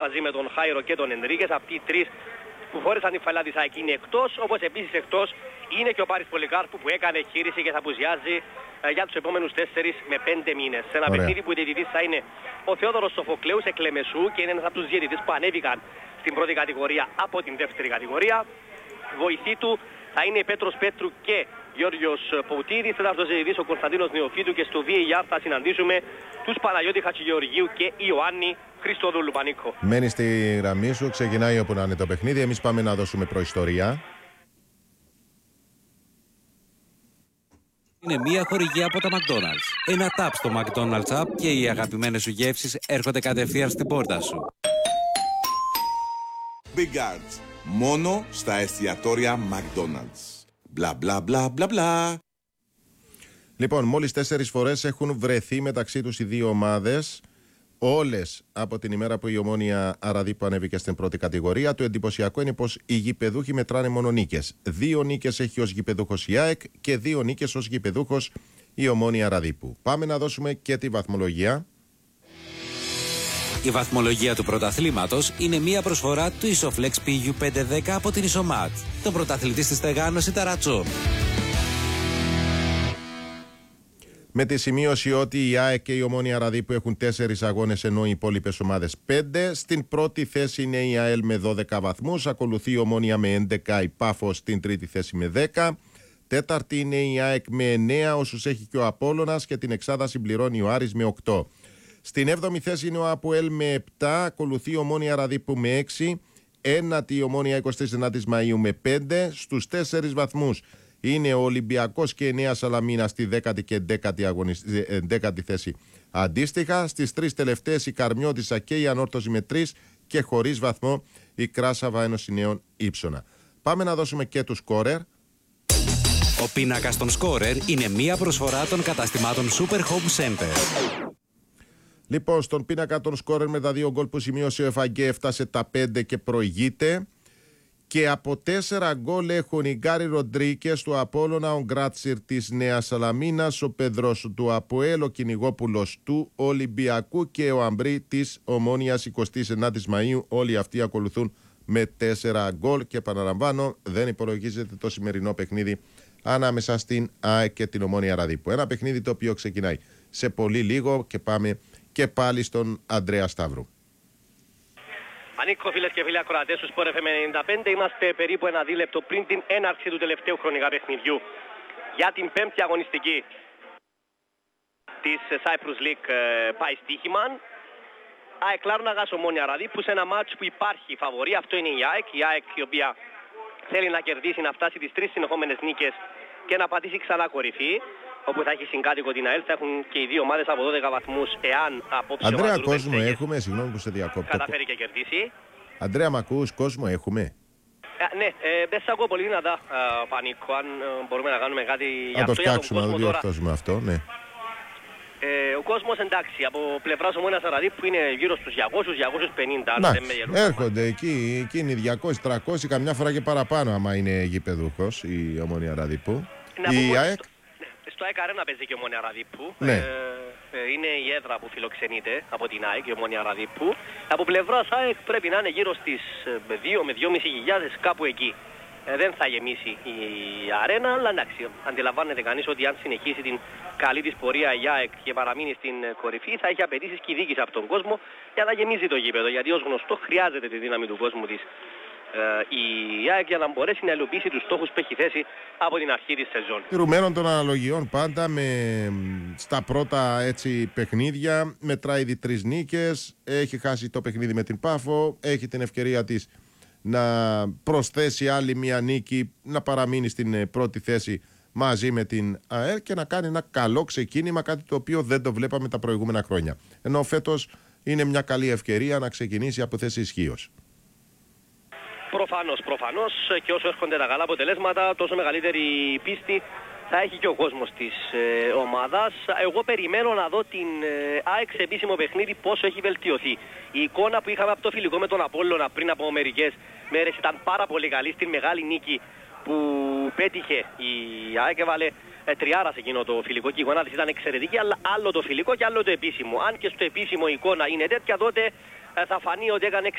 μαζί με τον Χάιρο και τον Ενρίκες. Αυτοί οι τρεις που φόρεσαν την φαλά της ΑΕΚ είναι εκτός, όπως επίσης εκτός είναι και ο Πάρης Πολυκάρπου που έκανε χείριση και θα απουσιάζει για τους επόμενους 4 με 5 μήνες. Σε ένα παιχνίδι που η διαιτητής θα είναι ο Θεόδωρος Σοφοκλέους εκ Λεμεσού και είναι ένας από τους διαιτητές που ανέβηκαν στην πρώτη κατηγορία από την δεύτερη κατηγορία. Βοηθοί του θα είναι Πέτρος Πέτρου και Γιώργος Πουτίδης, τέταρτος διαιτητής ο Κωνσταντίνος Νεοφίτου και στο VAR θα συναντήσουμε τους Παναγιώτη Χατζηγεωργίου και Ιωάννη Χριστόδουλου. Πανίκο. Μένει στη γραμμή σου, ξεκινάει όπου να είναι το παιχνίδι. Εμείς πάμε να δώσουμε προϊστορία. Είναι μια χορηγία από τα McDonald's. Ένα tap στο McDonald's App και οι αγαπημένες σου γεύσεις έρχονται κατευθείαν στην πόρτα σου. Big Guards. Μόνο στα εστιατόρια McDonald's. Μπλα μπλα μπλα μπλα μπλα. Λοιπόν, μόλις 4 φορές έχουν βρεθεί μεταξύ τους οι δύο ομάδες. Όλες από την ημέρα που η Ομόνοια Αραδίπου ανέβηκε στην πρώτη κατηγορία. Το εντυπωσιακό είναι πως οι γηπεδούχοι μετράνε μόνο νίκες. 2 νίκες έχει ως γηπεδούχος η ΑΕΚ και 2 νίκες ως γηπεδούχος η Ομόνοια Αραδίπου. Πάμε να δώσουμε και τη βαθμολογία. Η βαθμολογία του πρωταθλήματος είναι μια προσφορά του Isoflex PU510 από την Isomat. Τον πρωταθλητή στη στεγάνωση Ταρατσό. Με τη σημείωση ότι η ΑΕΚ και η Ομόνοια Αραδίπου έχουν 4 αγώνες ενώ οι υπόλοιπες ομάδες 5. Στην πρώτη θέση είναι η ΑΕΛ με 12 βαθμούς. Ακολουθεί η Ομόνοια με 11, η Πάφος στην τρίτη θέση με 10. Τέταρτη είναι η ΑΕΚ με 9, όσους έχει και ο Απόλλωνας και την εξάδα συμπληρώνει ο Άρης με 8. Στην 7η θέση είναι ο ΑΠΟΕΛ με 7, ακολουθεί η Ομόνοια Αραδίπου με 6. Ένατη η Ομόνοια 29 Μαΐου με 5. Στους 4 βαθμούς είναι ο Ολυμπιακός και η Νέα Σαλαμίνα στη 10η και 11η θέση αντίστοιχα. Στις 3 τελευταίες η Καρμιώτισσα και η Ανόρθωση με 3 και χωρίς βαθμό η Κράσαβα Ένωση Νέων Ήψονα. Πάμε να δώσουμε και τους σκόρερ. Ο πίνακας των σκόρερ είναι μία προσφορά των καταστημάτων Super Home Center. Λοιπόν, στον πίνακα των σκόρερ με τα 2 γκολ που σημείωσε ο Εφαγκέ έφτασε τα 5 και προηγείται. Και από 4 γκολ έχουν η Γκάρι Ροντρίκες του Απόλλωνα, ο Γκράτσιρ της Νέας Σαλαμίνας, ο Πεδρός του Αποέλ, ο Κυνηγόπουλος του Ολυμπιακού και ο Αμπρί της Ομόνοιας 29 Μαΐου. Όλοι αυτοί ακολουθούν με 4 γκολ και επαναλαμβάνω, δεν υπολογίζεται το σημερινό παιχνίδι ανάμεσα στην ΑΕΚ και την Ομόνοια Αραδίπου. Ένα παιχνίδι το οποίο ξεκινάει σε πολύ λίγο και πάμε και πάλι στον Ανδρέα Σταύρου. Ανήκω φίλες και φίλοι ακροατές του Sport FM 95, είμαστε περίπου ένα δίλεπτο πριν την έναρξη του τελευταίου χρονικά παιχνιδιού για την 5η αγωνιστική της Cyprus League πάει στοίχημαν. ΑΕΚ Λάρναγας Ομόνοια Αραδίπου σε ένα μάτς που υπάρχει φαβορή, αυτό είναι η ΑΕΚ η οποία θέλει να κερδίσει, να φτάσει τις 3 συνεχόμενες νίκες και να πατήσει ξανά κορυφή, όπου θα έχει συγκάτοικο την ΑΕΛ, θα έχουν και οι δύο ομάδες από 12 βαθμούς εάν απόψε Ανδρέα, κόσμο έχουμε, συγγνώμη που σε διακόπτω. Καταφέρει και κερδίσει. Ανδρέα, μ' ακούς, κόσμο έχουμε? Ναι, δεν σ' ακούω πολύ δυνατά, Πανίκο, αν μπορούμε να κάνουμε κάτι για αυτό. Να το φτιάξουμε, για τον να το διορθώσουμε αυτό, ναι. Ο κόσμος εντάξει, από πλευράς Ομόνοιας Αραδίπου είναι γύρω στους 200-250. Να, έρχονται εκεί, εκείνοι 200-300, καμιά φορά και παραπάνω άμα είναι γηπεδούχος η Ομόνοια Αραδίπου. Η ΑΕΚ. Στο ΑΕΚ Αρένα παίζει και η Ομόνοια Αραδίπου. Ναι. Είναι η έδρα που φιλοξενείται από την ΑΕΚ, η Ομόνοια Αραδίπου. Από πλευράς ΑΕΚ πρέπει να είναι γύρω στις 2 με 2.500 κάπου εκεί. Δεν θα γεμίσει η αρένα, αλλά εντάξει, αντιλαμβάνεται κανείς ότι αν συνεχίσει την καλή της πορεία η ΑΕΚ και παραμείνει στην κορυφή, θα έχει απαιτήσεις και δίκης από τον κόσμο για να γεμίζει το γήπεδο. Γιατί ως γνωστό χρειάζεται τη δύναμη του κόσμου της η ΑΕΚ για να μπορέσει να υλοποιήσει τους στόχους που έχει θέσει από την αρχή της σεζόν. Τηρουμένων των αναλογιών πάντα στα πρώτα έτσι παιχνίδια μετράει ήδη 3 νίκες, έχει χάσει το παιχνίδι με την Πάφο, έχει την ευκαιρία της να προσθέσει άλλη μια νίκη, να παραμείνει στην πρώτη θέση μαζί με την ΑΕΛ και να κάνει ένα καλό ξεκίνημα, κάτι το οποίο δεν το βλέπαμε τα προηγούμενα χρόνια. Ενώ φέτος είναι μια καλή ευκαιρία να ξεκινήσει από θέση ισχύως. Προφανώς και όσο έρχονται τα καλά αποτελέσματα, τόσο μεγαλύτερη πίστη θα έχει και ο κόσμος της ομάδας. Εγώ περιμένω να δω την ΑΕΚ σε επίσημο παιχνίδι πόσο έχει βελτιωθεί. Η εικόνα που είχαμε από το φιλικό με τον Απόλλωνα πριν από μερικές μέρες ήταν πάρα πολύ καλή. Στην μεγάλη νίκη που πέτυχε η ΑΕΚ, έβαλε τριάρα σε εκείνο το φιλικό και η εικόνα της ήταν εξαιρετική, αλλά άλλο το φιλικό και άλλο το επίσημο. Αν και στο επίσημο η εικόνα είναι τέτοια, τότε θα φανεί ότι έκανε